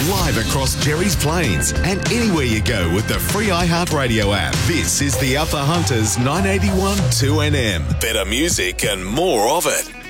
live across Jerry's Plains and anywhere you go with the free iHeartRadio app. This is the Upper Hunters 981 2NM. Better music and more of it.